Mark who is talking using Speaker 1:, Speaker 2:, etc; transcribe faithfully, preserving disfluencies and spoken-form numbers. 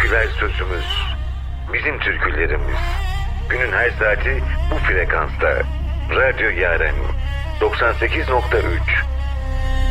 Speaker 1: türküler sözümüz, bizim türkülerimiz. Günün her saati bu frekansta. Radyo Yaren doksan sekiz nokta üç.